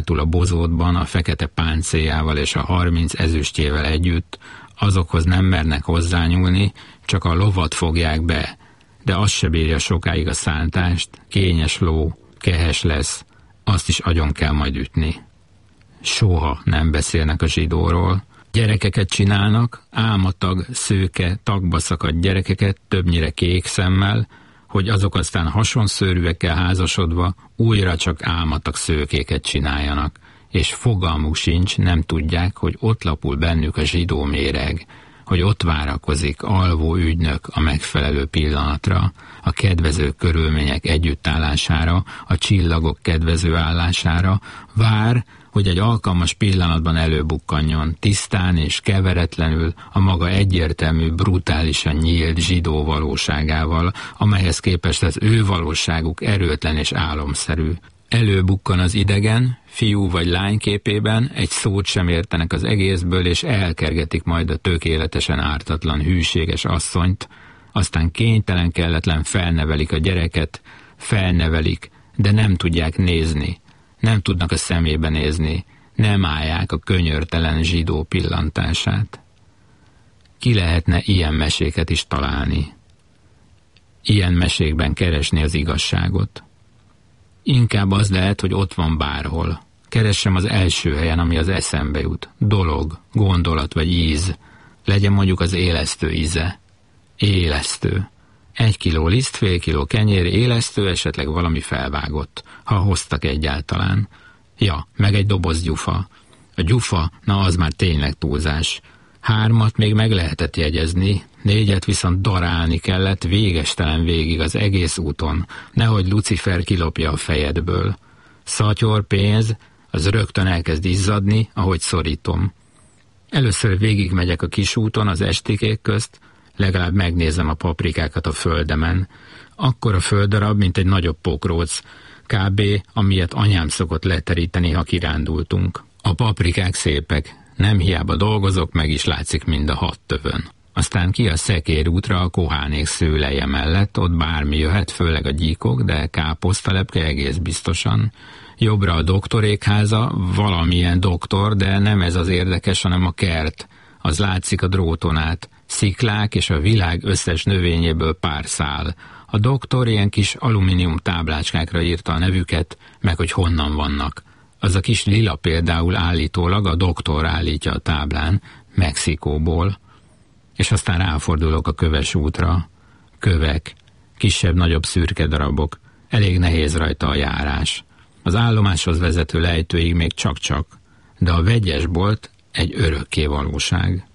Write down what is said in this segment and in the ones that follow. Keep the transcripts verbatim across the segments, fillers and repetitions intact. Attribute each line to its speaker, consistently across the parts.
Speaker 1: hátul a bozótban a fekete páncéljával és a harminc ezüstjével együtt, azokhoz nem mernek hozzányúlni, csak a lovat fogják be, de az se bírja sokáig a szántást, kényes ló, kehes lesz, azt is agyon kell majd ütni. Soha nem beszélnek a zsidóról. Gyerekeket csinálnak, álmatag, szőke, tagba szakadt gyerekeket, többnyire kék szemmel, hogy azok aztán hasonszőrűekkel házasodva újra csak álmatag szőkéket csináljanak, és fogalmuk sincs, nem tudják, hogy ott lapul bennük a zsidó méreg, hogy ott várakozik alvó ügynök a megfelelő pillanatra, a kedvező körülmények együttállására, a csillagok kedvező állására, vár, hogy egy alkalmas pillanatban előbukkanjon, tisztán és keveretlenül a maga egyértelmű, brutálisan nyílt zsidó valóságával, amelyhez képest az ő valóságuk erőtlen és álomszerű. Előbukkan az idegen, fiú vagy lány képében, egy szót sem értenek az egészből, és elkergetik majd a tökéletesen ártatlan, hűséges asszonyt, aztán kénytelen kelletlen felnevelik a gyereket, felnevelik, de nem tudják nézni, nem tudnak a szemébe nézni, nem állják a könyörtelen zsidó pillantását. Ki lehetne ilyen meséket is találni? Ilyen mesékben keresni az igazságot? Inkább az lehet, hogy ott van bárhol. Keressem az első helyen, ami az eszembe jut. Dolog, gondolat vagy íz. Legyen mondjuk az élesztő íze. Élesztő. Egy kiló liszt, fél kiló kenyér, élesztő, esetleg valami felvágott, ha hoztak egyáltalán. Ja, meg egy doboz gyufa. A gyufa, na az már tényleg túlzás. Hármat még meg lehetett jegyezni, négyet viszont darálni kellett végestelen végig az egész úton, nehogy Lucifer kilopja a fejedből. Szatyor, pénz, az rögtön elkezd izzadni, ahogy szorítom. Először végigmegyek a kis úton az estikék közt, legalább megnézem a paprikákat a földemen. Akkora földdarab, mint egy nagyobb pokróc, kb. Amilyet anyám szokott leteríteni, ha kirándultunk. A paprikák szépek, nem hiába dolgozok, meg is látszik mind a hat tövön. Aztán ki a szekérútra a kohánék szőleje mellett, ott bármi jöhet, főleg a gyíkok, de káposztalepke egész biztosan. Jobbra a doktorékháza, valamilyen doktor, de nem ez az érdekes, hanem a kert. Az látszik a dróton át. Sziklák és a világ összes növényéből pár szál. A doktor ilyen kis alumínium táblácskákra írta a nevüket, meg hogy honnan vannak. Az a kis lila például állítólag a doktor állítja a táblán, Mexikóból. És aztán ráfordulok a köves útra. Kövek, kisebb-nagyobb szürke darabok, elég nehéz rajta a járás. Az állomáshoz vezető lejtőig még csak-csak, de a vegyesbolt egy örökké valóság.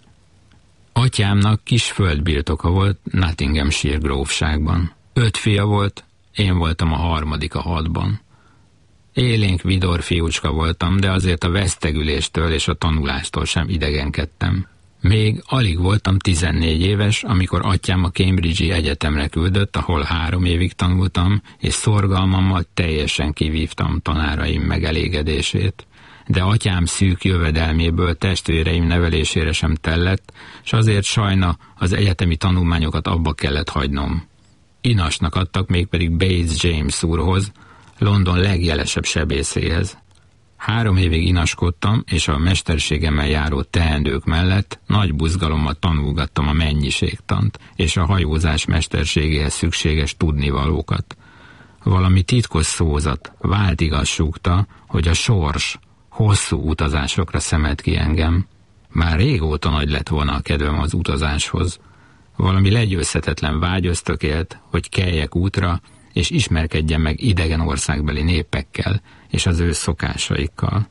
Speaker 1: Atyámnak kis földbirtoka volt Nottinghamshire grófságban. Öt fia volt, én voltam a harmadik a hatban. Élénk vidor fiúcska voltam, de azért a vesztegüléstől és a tanulástól sem idegenkedtem. Még alig voltam tizennégy éves, amikor atyám a Cambridge-i egyetemre küldött, ahol három évig tanultam, és szorgalmammal teljesen kivívtam tanáraim megelégedését. De atyám szűk jövedelméből testvéreim nevelésére sem tellett, s azért sajna az egyetemi tanulmányokat abba kellett hagynom. Inasnak adtak mégpedig Bates James úrhoz, London legjelesebb sebészéhez. Három évig inaskodtam, és a mesterségemmel járó teendők mellett nagy buzgalommal tanulgattam a mennyiségtant és a hajózás mesterségéhez szükséges tudnivalókat. Valami titkos szózat, váltigaz súgta, hogy a sors hosszú utazásokra szemelt ki engem. Már régóta nagy lett volna a kedvem az utazáshoz. Valami legyőzhetetlen vágy ösztökélt, hogy keljek útra, és ismerkedjen meg idegen országbeli népekkel és az ő szokásaikkal.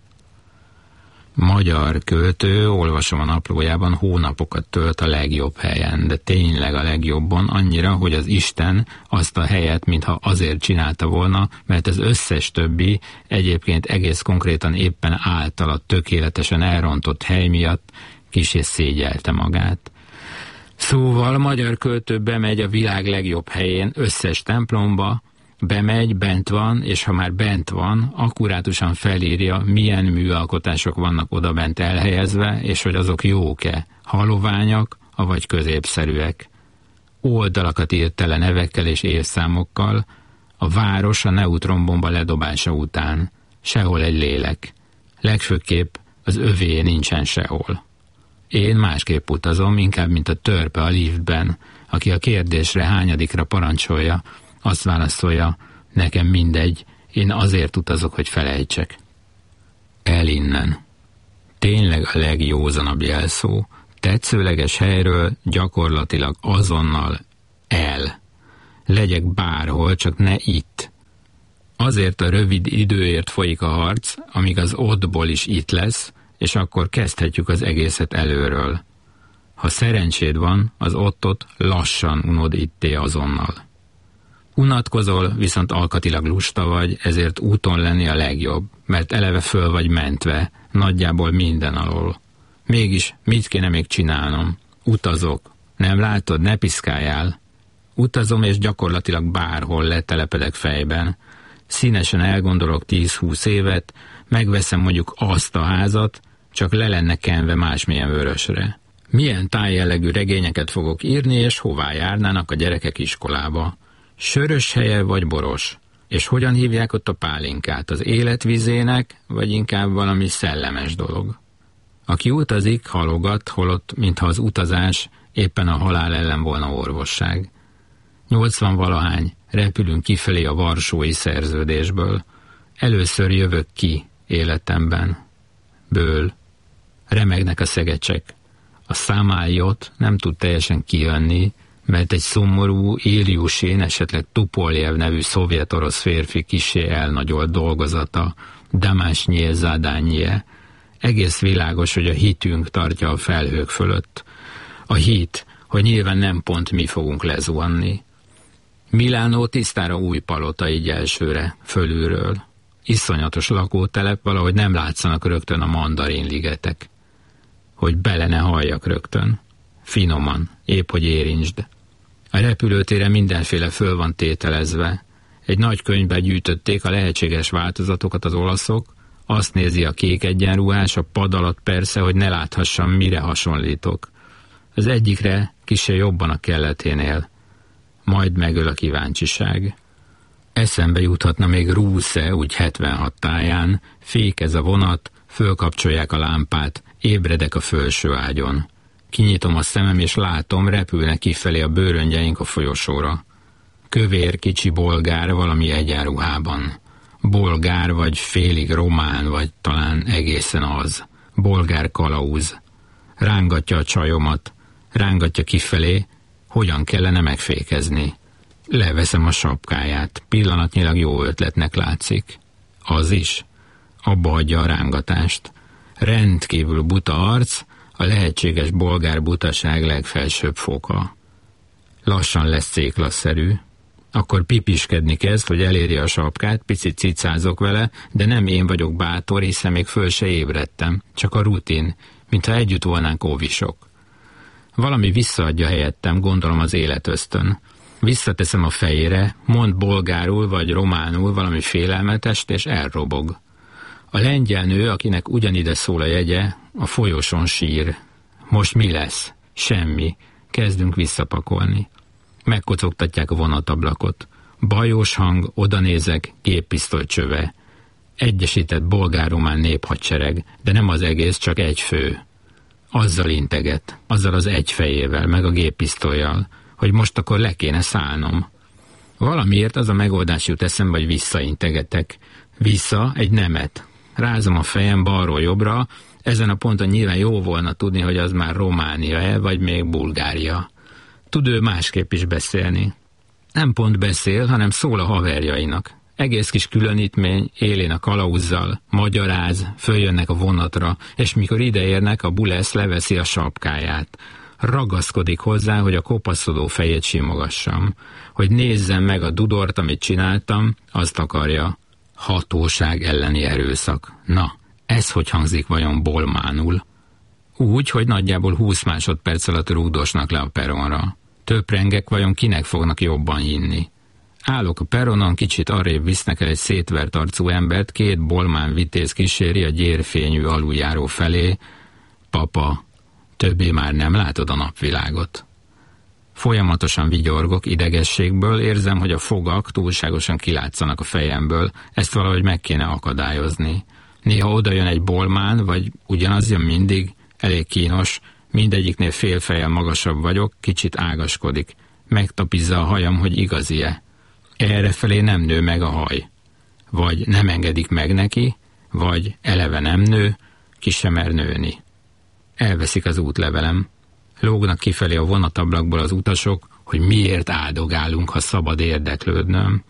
Speaker 1: Magyar költő, olvasom a naplójában, hónapokat tölt a legjobb helyen, de tényleg a legjobban, annyira, hogy az Isten azt a helyet, mintha azért csinálta volna, mert az összes többi, egyébként egész konkrétan éppen általa tökéletesen elrontott hely miatt kissé szégyelte magát. Szóval a magyar költő bemegy a világ legjobb helyén, összes templomba, bemegy, bent van, és ha már bent van, akkurátusan felírja, milyen műalkotások vannak oda bent elhelyezve, és hogy azok jók-e, haloványak, avagy középszerűek. Oldalakat írt tele nevekkel és évszámokkal, a város a neutronbomba ledobása után. sehol egy lélek. Legfőképp az övé nincsen sehol. Én másképp utazom, inkább, mint a törpe a liftben, aki a kérdésre hányadikra parancsolja, azt válaszolja, nekem mindegy, én azért utazok, hogy felejtsek. El innen. Tényleg a legjózanabb jelszó. Tetszőleges helyről gyakorlatilag azonnal el. Legyek bárhol, csak ne itt. Azért a rövid időért folyik a harc, amíg az ottból is itt lesz, és akkor kezdhetjük az egészet előről. Ha szerencséd van, az ottot lassan unod itté azonnal. Unatkozol, viszont alkatilag lusta vagy, ezért úton lenni a legjobb, mert eleve föl vagy mentve, nagyjából minden alól. Mégis mit kéne még csinálnom? Utazok. Nem látod, ne piszkáljál. Utazom, és gyakorlatilag bárhol letelepedek fejben. Színesen elgondolok tíz-húsz évet, megveszem mondjuk azt a házat, csak le lenne kenve másmilyen vörösre. Milyen tájjellegű regényeket fogok írni, és hová járnának a gyerekek iskolába? Sörös helye vagy boros? És hogyan hívják ott a pálinkát? Az életvizének, vagy inkább valami szellemes dolog? Aki utazik, halogat, holott, mintha az utazás éppen a halál ellen volna orvosság. Nyolcvan valahány, repülünk kifelé a varsói szerződésből. Először jövök ki életemben. Ből. Remegnek a szegecsek. A Számáljot nem tud teljesen kijönni, mert egy szomorú, Iliusén, esetleg Tupoljev nevű szovjet-orosz férfi kissé elnagyolt dolgozata, Damásnyije Zadányije. Egész világos, hogy a hitünk tartja a felhők fölött. A hit, hogy nyilván nem pont mi fogunk lezuhanni. Milánó tisztára új palota így elsőre, fölülről. Iszonyatos lakótelep, valahogy nem látszanak rögtön a mandarinligetek. Hogy bele ne halljak rögtön. Finoman, épp hogy érintsd. A repülőtére mindenféle föl van tételezve. Egy nagy könyvbe gyűjtötték a lehetséges változatokat az olaszok, azt nézi a kék egyenruhás, a pad alatt persze, hogy ne láthassam, mire hasonlítok. Az egyikre kissé jobban a kelleténél. Majd megöl a kíváncsiság. Eszembe juthatna még Rúsze, úgy hetvenhat táján, fékez a vonat, fölkapcsolják a lámpát, ébredek a felső ágyon. Kinyitom a szemem, és látom, repülnek kifelé a bőröngyeink a folyosóra. Kövér, kicsi bolgár valami egyenruhában. Bolgár, vagy félig román, vagy talán egészen az. Bolgár kalauz. Rángatja a csajomat, rángatja kifelé, hogyan kellene megfékezni. Leveszem a sapkáját, pillanatnyilag jó ötletnek látszik. Az is. Abba hagyja a rángatást. Rendkívül buta arc, a lehetséges bolgár butaság legfelsőbb foka. Lassan lesz széklaszerű. Akkor pipiskedni kezd, hogy eléri a sapkát, picit cicázok vele, de nem én vagyok bátor, hiszen még föl se ébredtem, csak a rutin, mintha együtt volnánk óvisok. Valami visszaadja helyettem, gondolom az életösztön. Visszateszem a fejére, mond bolgárul vagy románul valami félelmetest, és elrobog. A lengyel nő, akinek ugyanide szól a jegye, a folyosón sír. Most mi lesz? Semmi. Kezdünk visszapakolni. Megkocogtatják a vonatablakot. Bajós hang, odanézek, géppisztoly csöve. Egyesített bolgár-román néphadsereg, de nem az egész, csak egy fő. Azzal integet, azzal az egy fejével, meg a géppisztollyal, hogy most akkor le kéne szállnom. Valamiért az a megoldás jut eszembe, hogy visszaintegetek. Vissza egy nemet. Rázom a fejem balról jobbra, ezen a ponton nyilván jó volna tudni, hogy az már Románia-e, vagy még Bulgária. Tud ő másképp is beszélni. Nem pont beszél, hanem szól a haverjainak. Egész kis különítmény, élén a kalauzzal, magyaráz, följönnek a vonatra, és mikor ideérnek, a bulesz leveszi a sapkáját. Ragaszkodik hozzá, hogy a kopaszodó fejét simogassam. Hogy nézzem meg a dudort, amit csináltam, azt akarja. Hatóság elleni erőszak. Na, ez hogy hangzik vajon bolmánul? Úgy, hogy nagyjából húsz másodperc alatt rúgdosnak le a peronra. Töprengek, vajon kinek fognak jobban hinni? Állok a peronon, kicsit arrébb visznek el egy szétvert arcú embert, két bolmán vitéz kíséri a gyérfényű aluljáró felé. Papa, többé már nem látod a napvilágot. Folyamatosan vigyorgok idegességből, érzem, hogy a fogak túlságosan kilátszanak a fejemből, ezt valahogy meg kéne akadályozni. Néha oda jön egy bolmán, vagy ugyanaz jön mindig, elég kínos, mindegyiknél fél fejjel magasabb vagyok, kicsit ágaskodik. Megtapizza a hajam, hogy igazi-e. Errefelé nem nő meg a haj. Vagy nem engedik meg neki, vagy eleve nem nő, ki sem mer nőni. Elveszik az útlevelem. Lógnak kifelé a vonatablakból az utasok, hogy miért áldogálunk, ha szabad érdeklődnöm.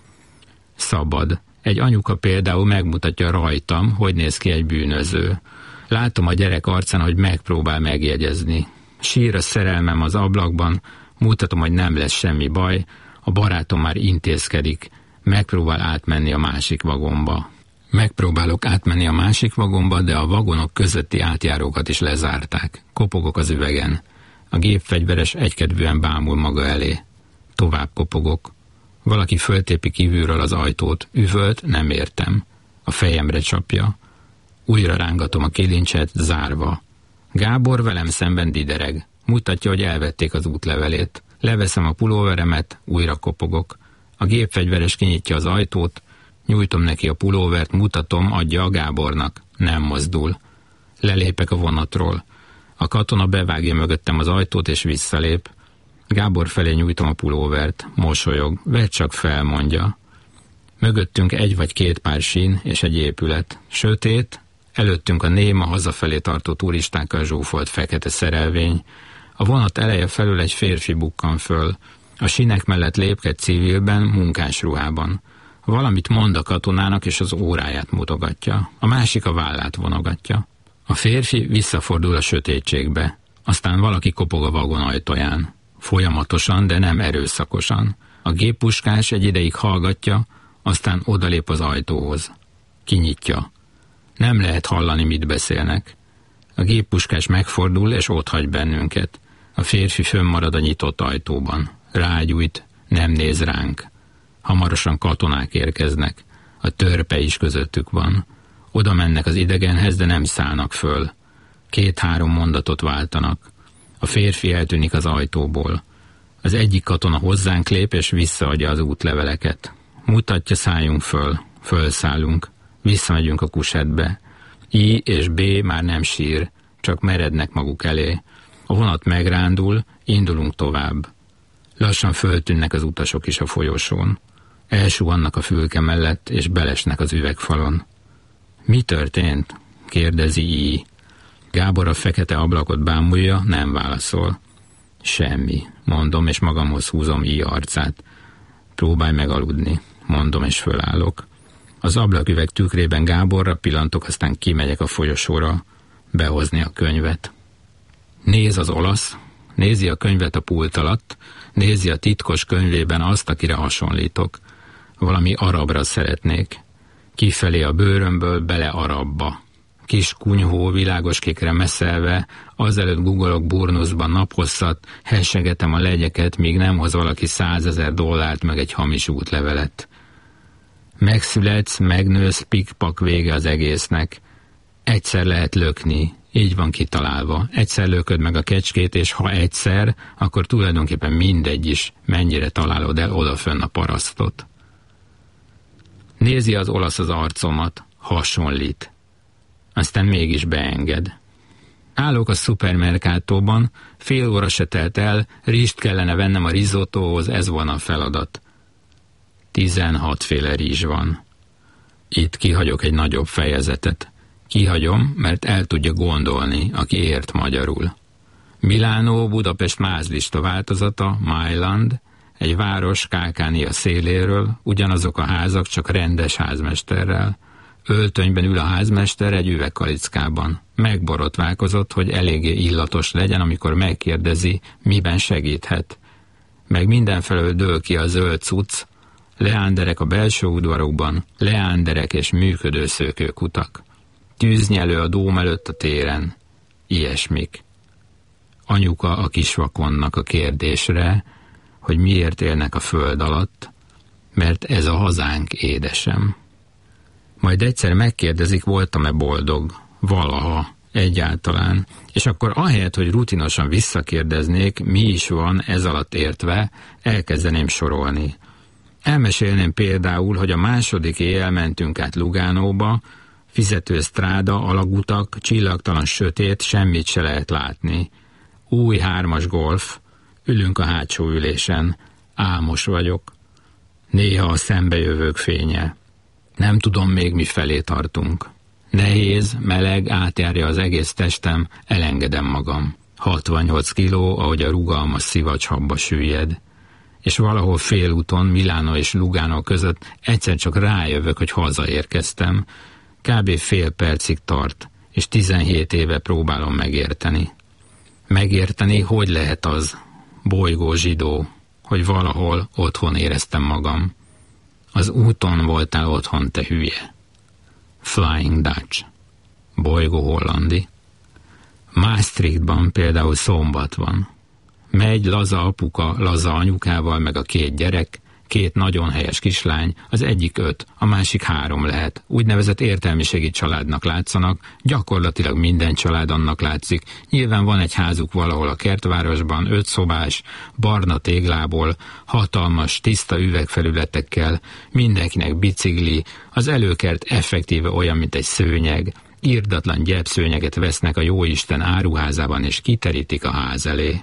Speaker 1: Szabad. Egy anyuka például megmutatja rajtam, hogy néz ki egy bűnöző. Látom a gyerek arcán, hogy megpróbál megjegyezni. Sír a szerelmem az ablakban, mutatom, hogy nem lesz semmi baj, a barátom már intézkedik, megpróbál átmenni a másik vagomba. Megpróbálok átmenni a másik vagomba, de a vagonok közötti átjárókat is lezárták. Kopogok az üvegen. A gépfegyveres egykedvűen bámul maga elé. Tovább kopogok. Valaki föltépi kívülről az ajtót. Üvölt, nem értem. A fejemre csapja. Újra rángatom a kilincset, zárva. Gábor velem szemben didereg. Mutatja, hogy elvették az útlevelét. Leveszem a pulóveremet, újra kopogok. A gépfegyveres kinyitja az ajtót, nyújtom neki a pulóvert, mutatom, adja a Gábornak. Nem mozdul. Lelépek a vonatról. A katona bevágja mögöttem az ajtót és visszalép. Gábor felé nyújtom a pulóvert. Mosolyog. Vedd csak fel, mondja. Mögöttünk egy vagy két pár sín és egy épület. Sötét, előttünk a néma hazafelé tartó turistákkal zsúfolt fekete szerelvény. A vonat eleje felül egy férfi bukkan föl. A sínek mellett lépked civilben, munkás ruhában. Valamit mond a katonának, és az óráját mutogatja. A másik a vállát vonogatja. A férfi visszafordul a sötétségbe. Aztán valaki kopog a vagon ajtaján. Folyamatosan, de nem erőszakosan. A géppuskás egy ideig hallgatja, aztán odalép az ajtóhoz. Kinyitja. Nem lehet hallani, mit beszélnek. A géppuskás megfordul, és otthagy bennünket. A férfi fönnmarad a nyitott ajtóban. Rágyújt, nem néz ránk. Hamarosan katonák érkeznek. A törpe is közöttük van. Oda mennek az idegenhez, de nem szállnak föl. Két-három mondatot váltanak. A férfi eltűnik az ajtóból. Az egyik katona hozzánk lép, és visszaadja az útleveleket. Mutatja, szálljunk föl. Fölszállunk. Visszamegyünk a kusetbe. I és B már nem sír, csak merednek maguk elé. A vonat megrándul, indulunk tovább. Lassan föltűnnek az utasok is a folyosón. Elsuhannak a fülke mellett, és belesnek az üvegfalon. Mi történt? Kérdezi I. Gábor a fekete ablakot bámulja, nem válaszol. Semmi, mondom, és magamhoz húzom I arcát. Próbálj megaludni, mondom, és fölállok. Az ablaküveg tükrében Gáborra pillantok, aztán kimegyek a folyosóra behozni a könyvet. Néz az olasz, nézi a könyvet a pult alatt, nézi a titkos könyvében azt, akire hasonlítok. Valami arabra szeretnék. Kifelé a bőrömből, bele arabba. Kis kunyhó, világoskékre messzelve, azelőtt googolok burnuszban naphosszat, hessegetem a legyeket, míg nem hoz valaki százezer dollárt meg egy hamis útlevelet. Megszületsz, megnősz, pikpak, vége az egésznek. Egyszer lehet lökni, így van kitalálva. Egyszer lököd meg a kecskét, és ha egyszer, akkor tulajdonképpen mindegy is, mennyire találod el odafönn a parasztot. Nézi az olasz az arcomat, hasonlít. Aztán mégis beenged. Állok a szupermerkátóban, fél óra se telt el, rizst kellene vennem a risottóhoz, ez volna a feladat. Tizenhatféle rizs van. Itt kihagyok egy nagyobb fejezetet. Kihagyom, mert el tudja gondolni, aki ért magyarul. Milánó, Budapest mázlista változata, Mailand, egy város Kákánia széléről, ugyanazok a házak, csak rendes házmesterrel. Öltönyben ül a házmester egy üvegkalickában. Megborotválkozott, hogy eléggé illatos legyen, amikor megkérdezi, miben segíthet. Meg mindenfelől dől ki a zöld cucc, leánderek a belső udvarokban, leánderek és működő szőkőkutak. Tűznyelő a dóm előtt a téren. Ilyesmik. Anyuka a kisvakonnak a kérdésre, hogy miért élnek a föld alatt, mert ez a hazánk, édesem. Majd egyszer megkérdezik, voltam-e boldog. Valaha. egyáltalán. És akkor ahelyett, hogy rutinosan visszakérdeznék, mi is van ez alatt értve, elkezdeném sorolni. Elmesélném például, hogy a második éjjel mentünk át Lugánóba, fizető sztráda, alagutak, csillagtalan sötét, semmit se lehet látni. Új hármas golf, ülünk a hátsó ülésen, álmos vagyok. Néha a szembejövők fénye. Nem tudom még, mi felé tartunk. Nehéz, meleg, átjárja az egész testem, elengedem magam. hatvannyolc kiló, ahogy a rugalmas szivacshabba süllyed. És valahol félúton, Milánó és Lugano között egyszer csak rájövök, hogy hazaérkeztem. Kb. Fél percig tart, és tizenhét éve próbálom megérteni. Megérteni, hogy lehet az, bolygó zsidó, hogy valahol otthon éreztem magam. Az úton voltál otthon, te hülye. Flying Dutch. Bolygó hollandi. Maastrichtban például szombat van. Megy laza apuka, laza anyukával, meg a két gyerek, két nagyon helyes kislány, az egyik öt, a másik három lehet. Úgynevezett értelmiségi családnak látszanak, gyakorlatilag minden család annak látszik. Nyilván van egy házuk valahol a kertvárosban, öt szobás, barna téglából, hatalmas, tiszta üvegfelületekkel, mindenkinek bicikli, az előkert effektíve olyan, mint egy szőnyeg, irdatlan gyepszőnyeget vesznek a jóisten áruházában és kiterítik a ház elé.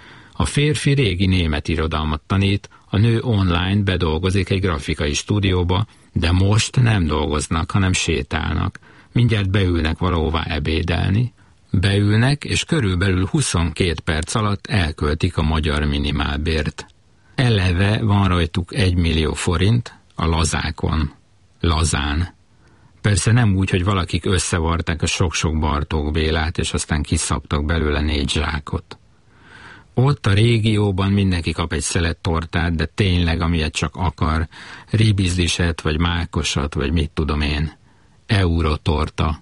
Speaker 1: A férfi régi német irodalmat tanít, a nő online bedolgozik egy grafikai stúdióba, de most nem dolgoznak, hanem sétálnak. Mindjárt beülnek valahová ebédelni. Beülnek, és körülbelül huszonkét perc alatt elköltik a magyar minimálbért. Eleve van rajtuk egy millió forint a lazákon. Lazán. Persze nem úgy, hogy valakik összevarták a sok-sok Bartók Bélát, és aztán kiszabtak belőle négy zsákot. Ott a régióban mindenki kap egy szelet tortát, de tényleg, amilyet csak akar, ribizliset, vagy mákosat, vagy mit tudom én. Eurotorta.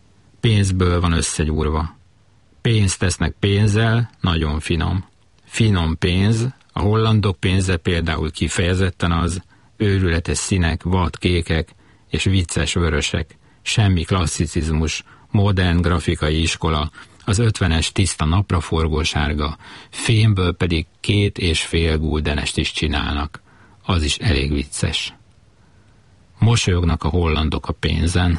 Speaker 1: Pénzből van összegyúrva. Pénzt tesznek pénzzel, nagyon finom. Finom pénz, a hollandok pénze például kifejezetten az, őrületes színek, vad kékek és vicces vörösek. Semmi klasszicizmus, modern grafikai iskola, az ötvenes tiszta napraforgó sárga, fémből pedig két és fél guldenest is csinálnak. Az is elég vicces. Mosolyognak a hollandok a pénzen.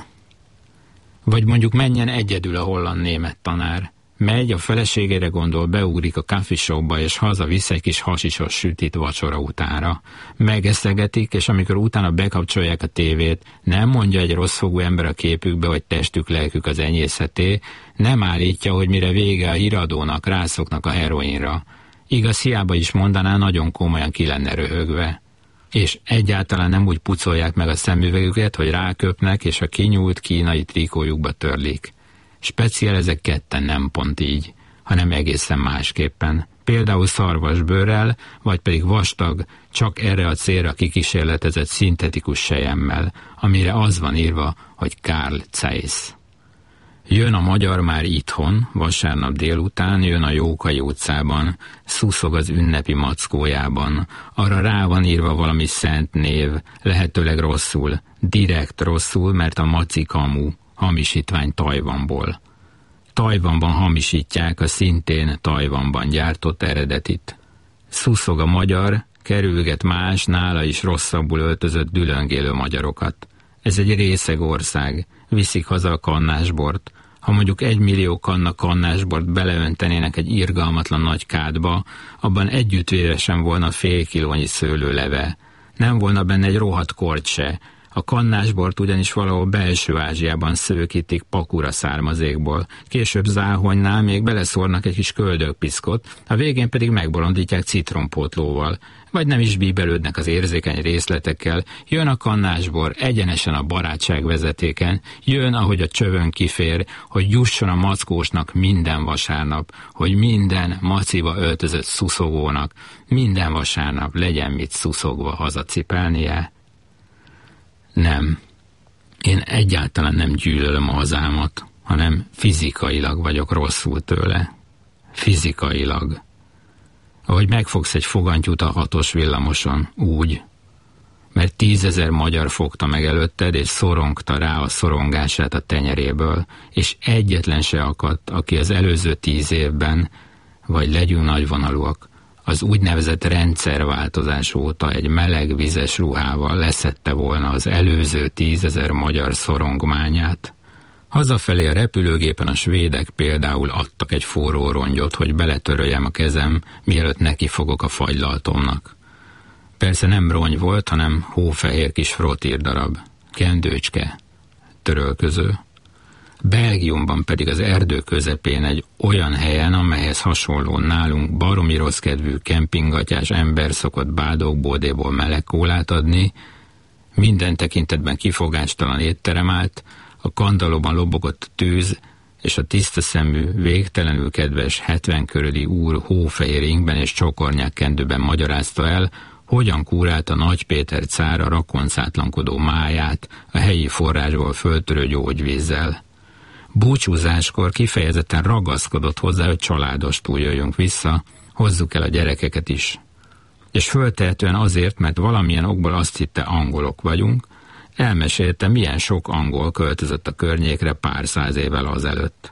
Speaker 1: Vagy mondjuk menjen egyedül a holland-német tanár. Megy, a feleségére gondol, beugrik a coffee shopba, és hazavisz egy kis hasisos sütit vacsora utánra. Megeszegetik, és amikor utána bekapcsolják a tévét, nem mondja egy rosszfogú ember a képükbe, hogy testük, lelkük az enyészeté, nem állítja, hogy mire vége a híradónak, rászoknak a heroinra. Igaz, hiába is mondaná, nagyon komolyan ki lenne röhögve. És egyáltalán nem úgy pucolják meg a szemüvegüket, hogy ráköpnek, és a kinyúlt kínai trikójukba törlik. Speciál ezek ketten nem pont így, hanem egészen másképpen. Például szarvasbőrrel, vagy pedig vastag, csak erre a célra kikísérletezett szintetikus selyemmel, amire az van írva, hogy Carl Zeiss. Jön a magyar már itthon, vasárnap délután, jön a Jókai utcában, szuszog az ünnepi mackójában, arra rá van írva valami szent név, lehetőleg rosszul, direkt rosszul, mert a maci kamu, hamisítvány Tajvanból. Tajvanban hamisítják a szintén Tajvanban gyártott eredetit. Szuszog a magyar, kerülget más, nála is rosszabbul öltözött dülöngélő magyarokat. Ez egy részeg ország, viszik haza a kannásbort. Ha mondjuk egy millió kanna kannásbort beleöntenének egy irgalmatlan nagy kádba, abban együttvéve sem volna fél kilónyi szőlőleve. Nem volna benne egy rohadt kort se. A kannásbort ugyanis valahol belső Ázsiában szőkítik pakura származékból. Később záhonynál még beleszórnak egy kis köldökpiszkot, a végén pedig megbolondítják citrompótlóval. Vagy nem is bíbelődnek az érzékeny részletekkel. Jön a kannásbor egyenesen a barátság vezetéken, jön, ahogy a csövön kifér, hogy jusson a mackósnak minden vasárnap, hogy minden maciba öltözött szuszogónak minden vasárnap legyen mit szuszogva hazacipelnie. Nem. Én egyáltalán nem gyűlölöm a hazámat, hanem fizikailag vagyok rosszul tőle. Fizikailag. Ahogy megfogsz egy fogantyút a hatos villamoson, úgy. mert tízezer magyar fogta meg előtted, és szorongta rá a szorongását a tenyeréből, és egyetlen se akadt, aki az előző tíz évben, vagy legyünk nagyvonalúak, az úgynevezett rendszerváltozás óta egy meleg vizes ruhával leszedte volna az előző tízezer magyar szorongmányát. Hazafelé a repülőgépen a svédek például adtak egy forró rongyot, hogy beletöröljem a kezem, mielőtt neki fogok a fagylaltomnak. Persze nem rongy volt, hanem hófehér kis frotír darab, kendőcske, törölköző. Belgiumban pedig az erdő közepén egy olyan helyen, amelyhez hasonló nálunk baromi rossz kedvű kempingatyás ember szokott bádókbódéból meleg kólát adni, minden tekintetben kifogástalan étterem állt, a kandallóban lobogott a tűz, és a tiszta szemű, végtelenül kedves hetven körüli úr hófehér ingben és csokornyák kendőben magyarázta el, hogyan kúrálta Nagy Péter cár a rakoncátlankodó máját a helyi forrásból föltörő gyógyvízzel. Búcsúzáskor kifejezetten ragaszkodott hozzá, hogy családostul jöjjünk vissza, hozzuk el a gyerekeket is. És föltehetően azért, mert valamilyen okból azt hitte, angolok vagyunk, elmesélte, milyen sok angol költözött a környékre pár száz évvel azelőtt.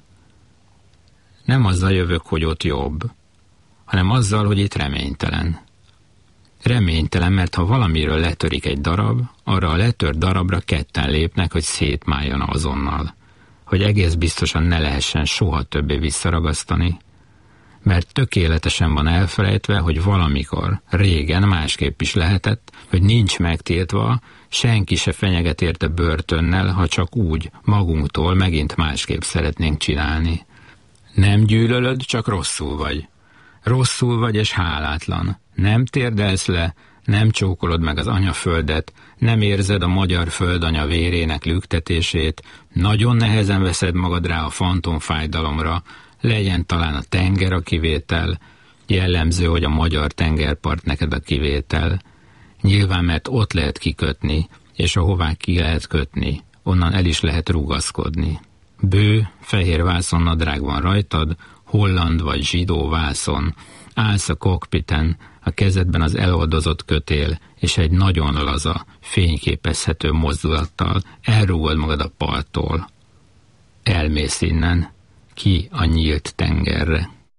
Speaker 1: Nem azzal jövök, hogy ott jobb, hanem azzal, hogy itt reménytelen. Reménytelen, mert ha valamiről letörik egy darab, arra a letört darabra ketten lépnek, hogy szétmáljon azonnal, hogy egész biztosan ne lehessen soha többé visszaragasztani, mert tökéletesen van elfelejtve, hogy valamikor, régen másképp is lehetett, hogy nincs megtiltva, senki se fenyeget érte börtönnel, ha csak úgy, magunktól megint másképp szeretnénk csinálni. Nem gyűlölöd, csak rosszul vagy. Rosszul vagy és hálátlan. Nem térdelsz le, nem csókolod meg az anyaföldet, nem érzed a magyar földanya vérének lüktetését, nagyon nehezen veszed magad rá a fantomfájdalomra, legyen talán a tenger a kivétel, jellemző, hogy a magyar tengerpart neked a kivétel. Nyilván, mert ott lehet kikötni, és ahová ki lehet kötni, onnan el is lehet rugaszkodni. Bő, fehér vászonnadrág van rajtad, holland vagy zsidó vászon, állsz a kokpiten, a kezedben az eloldozott kötél, és egy nagyon laza, fényképezhető mozdulattal elrúgod magad a parttól. Elmész innen, ki a nyílt tengerre.